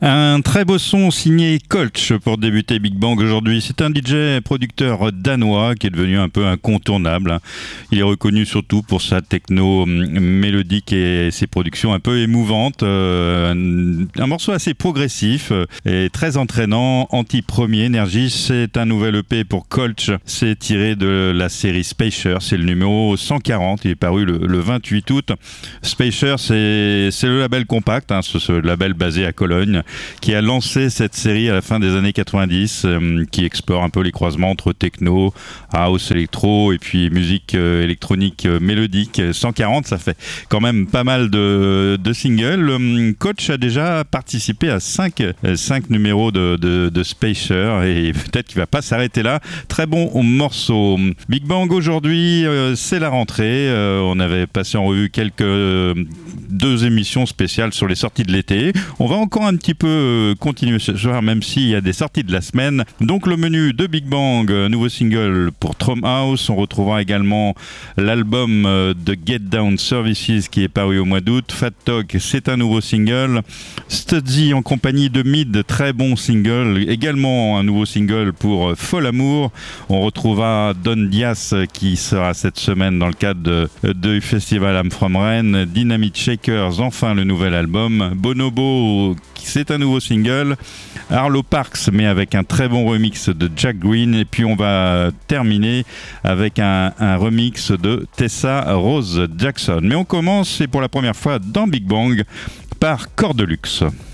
Un très beau son signé Colch pour débuter Big Bang aujourd'hui. C'est un DJ producteur danois qui est devenu un peu incontournable. Il est reconnu surtout pour sa techno mélodique et ses productions un peu émouvantes. Un morceau assez progressif et très entraînant. Anti-Premier Energy, c'est un nouvel EP pour Colch. C'est tiré de la série Spacer. C'est le numéro 140. Il est paru le 28 août. Spacer, c'est le label Compact, ce label basé à Cologne, qui a lancé cette série à la fin des années 90, qui explore un peu les croisements entre techno, house, électro et puis musique électronique mélodique. 140, ça fait quand même pas mal de singles. Coach a déjà participé à 5 numéros de Spacer et peut-être qu'il va pas s'arrêter là. Très bon morceau. Big Bang aujourd'hui, c'est la rentrée. On avait passé en revue deux émissions spéciales sur les sorties de l'été. On va encore un petit peu continuer ce soir, même s'il y a des sorties de la semaine. Donc le menu de Big Bang, nouveau single pour Trom House. On retrouvera également l'album de Get Down Services qui est paru au mois d'août. Fat Talk, c'est un nouveau single. Studzy en compagnie de Mid, très bon single. Également un nouveau single pour Fol Amour. On retrouvera Don Diaz qui sera cette semaine dans le cadre du festival I'm From Rennes. Dynamite Shakers, enfin le nouvel album. Bonobo, c'est un nouveau single. Arlo Parks, mais avec un très bon remix de Jack Green. Et puis on va terminer avec un remix de Tessa Rose Jackson. Mais on commence, et pour la première fois dans Big Bang, par Cordelux.